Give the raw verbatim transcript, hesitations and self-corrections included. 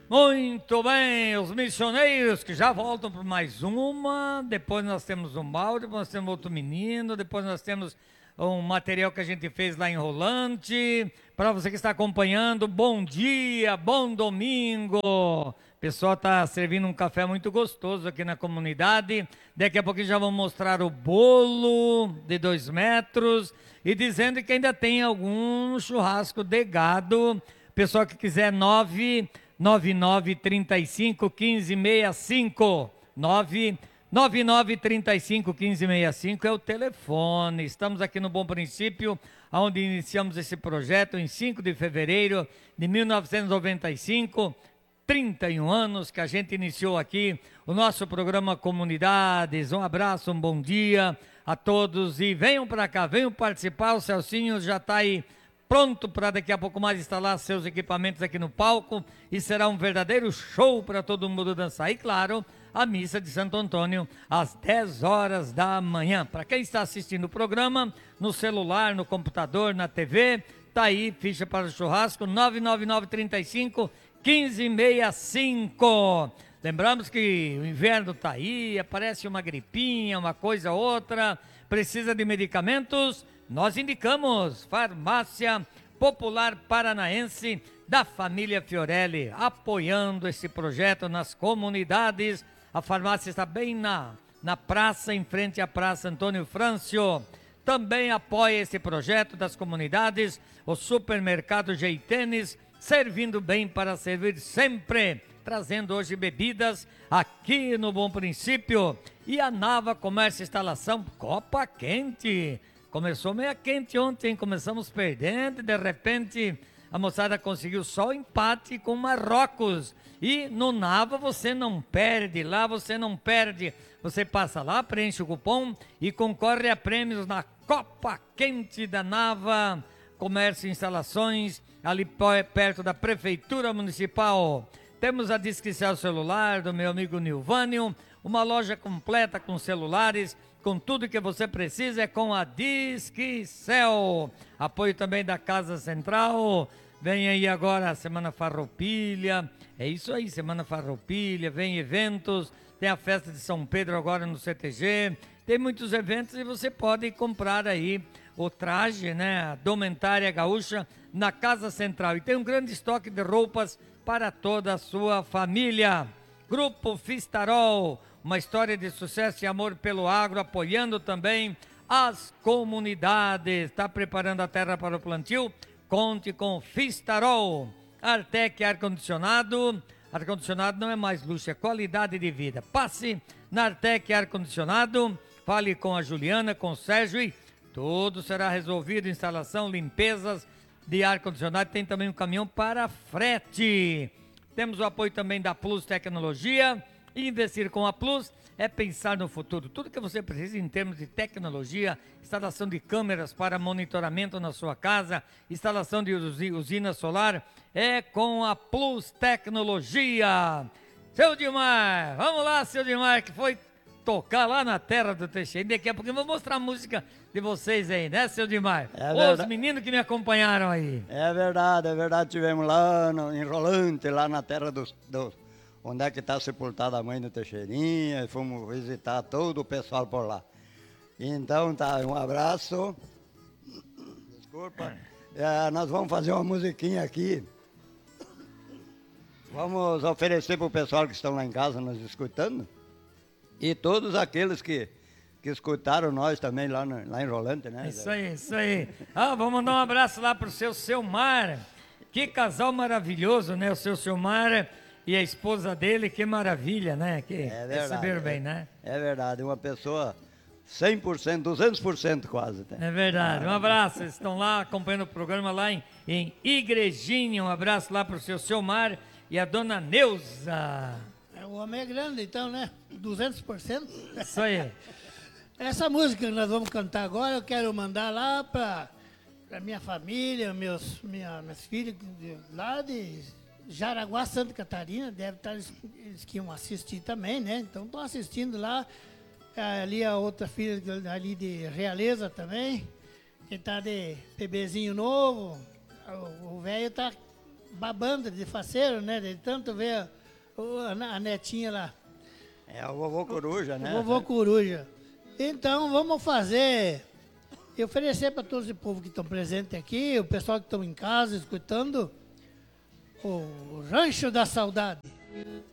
Muito bem, os missioneiros que já voltam para mais uma. Depois nós temos um balde, depois nós temos outro menino, depois nós temos um material que a gente fez lá em Rolante. Para você que está acompanhando, bom dia, bom domingo. O pessoal está servindo um café muito gostoso aqui na comunidade. Daqui a pouquinho já vão mostrar o bolo de dois metros e dizendo que ainda tem algum churrasco de gado. Pessoal que quiser, nove nove nove, trinta e cinco, quinze, sessenta e cinco. nove nove nove, trinta e cinco, quinze, sessenta e cinco é o telefone. Estamos aqui no Bom Princípio, onde iniciamos esse projeto em cinco de fevereiro de mil novecentos e noventa e cinco. trinta e um anos que a gente iniciou aqui o nosso programa Comunidades. Um abraço, um bom dia a todos e venham para cá, venham participar. O Celcinho já está aí pronto para daqui a pouco mais instalar seus equipamentos aqui no palco e será um verdadeiro show para todo mundo dançar. E claro, a missa de Santo Antônio às dez horas da manhã. Para quem está assistindo o programa no celular, no computador, na T V, tá aí, ficha para o churrasco, nove nove nove, trinta e cinco, quinze, sessenta e cinco. Lembramos que o inverno tá aí, aparece uma gripinha, uma coisa ou outra, precisa de medicamentos. Nós indicamos Farmácia Popular Paranaense da família Fiorelli, apoiando esse projeto nas comunidades. A farmácia está bem na, na praça, em frente à Praça Antônio Frâncio. Também apoia esse projeto das comunidades, o supermercado Geitênis, servindo bem para servir sempre, trazendo hoje bebidas aqui no Bom Princípio. E a Nava Comércio e Instalação Copa Quente. Começou meio quente ontem, começamos perdendo, de repente a moçada conseguiu só o empate com Marrocos. E no Nava você não perde, lá você não perde. Você passa lá, preenche o cupom e concorre a prêmios na Copa Quente da Nava Comércio e Instalações, ali perto da Prefeitura Municipal. Temos a Disquicel Celular do meu amigo Nilvânio, uma loja completa com celulares, com tudo que você precisa é com a Disquicel. Apoio também da Casa Central. Vem aí agora a Semana Farroupilha. É isso aí, Semana Farroupilha. Vem eventos. Tem a festa de São Pedro agora no C T G. Tem muitos eventos e você pode comprar aí o traje, né? A Domentária Gaúcha na Casa Central. E tem um grande estoque de roupas para toda a sua família. Grupo Fistarol. Uma história de sucesso e amor pelo agro, apoiando também as comunidades. Está preparando a terra para o plantio? Conte com Fistarol. Artec Ar-Condicionado. Ar-Condicionado não é mais luxo, é qualidade de vida. Passe na Artec Ar-Condicionado. Fale com a Juliana, com o Sérgio e tudo será resolvido. Instalação, limpezas de ar-condicionado. Tem também um caminhão para frete. Temos o apoio também da Plus Tecnologia. Investir com a Plus é pensar no futuro. Tudo que você precisa em termos de tecnologia, instalação de câmeras para monitoramento na sua casa, instalação de usina solar, é com a Plus Tecnologia. Seu Dilmar, vamos lá, seu Dilmar, que foi tocar lá na terra do Teixeira. Daqui a pouco eu vou mostrar a música de vocês aí, né, seu Dilmar? É Os meninos que me acompanharam aí. É verdade, é verdade. Tivemos lá no, em Rolante, lá na terra dos... dos onde é que está sepultada a mãe do Teixeirinha, e fomos visitar todo o pessoal por lá. Então, tá, um abraço. Desculpa. É, nós vamos fazer uma musiquinha aqui. Vamos oferecer para o pessoal que estão lá em casa nos escutando. E todos aqueles que, que escutaram nós também lá, no, lá em Rolante, né? Isso aí, isso aí. Ah, vamos mandar um abraço lá para o seu Selmar. Que casal maravilhoso, né? O seu Selmar e a esposa dele, que maravilha, né? Que é receberam bem, né? É verdade, uma pessoa cem por cento, duzentos por cento quase. Tá? É verdade, um abraço, eles estão lá acompanhando o programa lá em, em Igrejinha, um abraço lá para o seu Selmar e a dona Neuza. O homem é grande então, né? duzentos por cento. Isso aí. Essa música que nós vamos cantar agora, eu quero mandar lá para minha família, meus, minha, minhas filhas de, lá de Jaraguá, Santa Catarina, deve estar, eles que iam assistir também, né? Então estão assistindo lá. Ali a outra filha ali de Realeza também, que está de bebezinho novo. O velho está babando de faceiro, né? De tanto ver o- a, a netinha lá. É o vovô coruja, né? O vovô coruja. Então, vamos fazer e oferecer para todos os povo que estão presentes aqui, o pessoal que estão em casa escutando, o Rancho da Saudade.